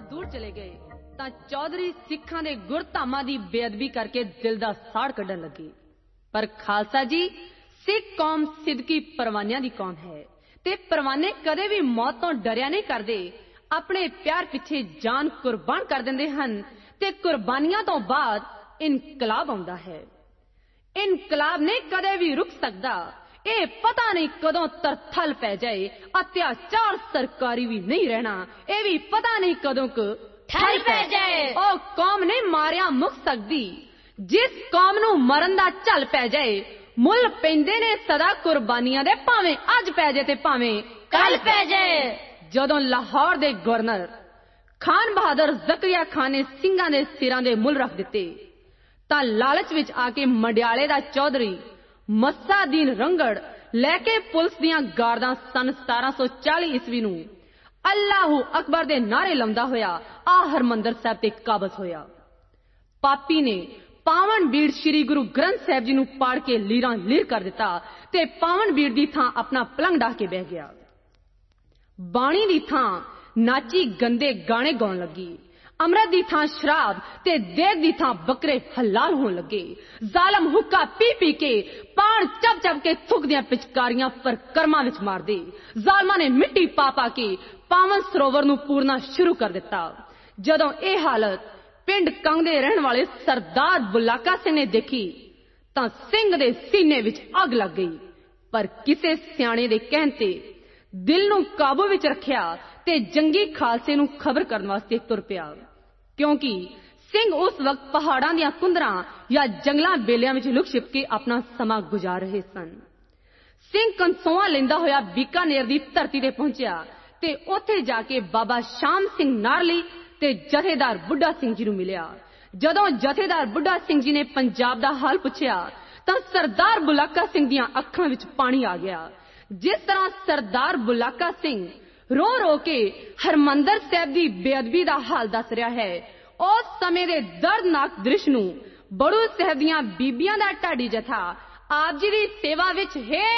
दूर चले गए तां चौधरी सिखां दे गुरधामां दी बेअदबी करके दिल दा साड़ कड्ढण लगे। पर खालसा जी, सिख कौम सिदकी परवानियां दी कौम है ते परवाने कदे भी मौत तो डरिया नहीं करदे। अपने प्यार पिछे जान कुर्बान कर दिंदे हन ते कुर्बानियां तो बाद इनकलाब आउंदा है। इनकलाब नहीं कदे भी रुक सकदा। ये पता नहीं कदों तरथल पै जाए। अत्याचार सरकारी भी नहीं रहना। ये भी पता नहीं कदों को ठल पै जाए। ओ कौम नहीं मारिया मुक सकदी। जिस कौम नू मरन दा झल पै जाए, मुल पैंदे ने सदा कुर्बानियां दे, भावें अज पै जाए ते भावें कल पै जाए। जदों लाहौर दे गवर्नर खान बहादुर जकरिया खान ने ਸਿੰਘਾਂ ਦੇ ਸਿਰਾਂ ਦੇ ਮੁੱਲ ਰੱਖ ਦਿੱਤੇ ਤਾਂ ਲਾਲਚ ਵਿੱਚ ਆ ਕੇ ਮੰਡਿਆਲੇ ਦਾ ਚੌਧਰੀ ਮੱਸਾਦੀਨ ਰੰਗੜ ਲੈ ਕੇ ਪੁਲਿਸ ਦੀਆਂ ਗਾਰਦਾਂ ਸਨ 1740 ਈਸਵੀ ਨੂੰ ਅੱਲਾਹੂ ਅਕਬਰ ਦੇ ਨਾਰੇ ਲਾਉਂਦਾ ਹੋਇਆ ਆ ਹਰਮੰਦਰ ਸਾਹਿਬ ਤੇ ਕਾਬਜ਼ ਹੋਇਆ। ਪਾਪੀ ਨੇ ਪਾਵਨ ਬੀੜ ਸ੍ਰੀ ਗੁਰੂ ਗ੍ਰੰਥ ਸਾਹਿਬ ਜੀ ਨੂੰ ਪਾੜ ਕੇ ਲੀਰਾਂ ਲੀਰ ਕਰ ਦਿੱਤਾ ਤੇ ਪਾਵਨ ਬੀੜ ਦੀ ਥਾਂ ਆਪਣਾ ਪਲੰਗ ਢਾਹ ਕੇ ਬਹਿ ਗਿਆ। ਬਾਣੀ ਦੀ ਥਾਂ ਨਾਚੀ ਗੰਦੇ ਗਾਣੇ ਗਾਉਣ ਲੱਗੀ। अमृत दी थां शराब ते देग दी थां बकरे हलाल होने लगे। जालम हुक्का पी पी के पान चब चब के थुक दियां पिचकारियां पर कर्मा विच मार दे। जालमा ने मिट्टी पा पा के पावन सरोवर नू पूरना शुरू कर दिता। जदों ये हालत पिंड कंग दे रहन वाले सरदार बुलाका सिंह ने देखी तां सिंह दे सीने विच अग लग गई। पर किसे सियाणे दे कहण ते दिल नू काबू विच रखिया ते जंगी खालसे नू खबर करन वास्ते तुर पिया। क्योंकि सिंह उस वक्त पहाड़ां दियां कुंदरां या जंगलां बेलियां विच लुक छिप के अपना समा गुजार रहे सन। सिंह कंसोआ लेंदा होया बीकानेर दी धरती ते पहुंचिया ते उत्थे जाके बाबा शाम सिंह नारली ते जथेदार बुड्ढा सिंह जी नू मिलिया। जदों जथेदार बुड्ढा सिंह जी ने पंजाब दा हाल पुछिया तां सरदार बुलाका सिंह दियां अखां विच पानी आ गया। जिस तरह सरदार बुलाका सिंह रो रो के हरमंदर साहब दी बेअदबी दा हाल दस रहा है, उस समय दे दर्दनाक दृश्य नू बड़ू साहब दियां बीबियां दा ढाडी जथा आप जी दी सेवा विच है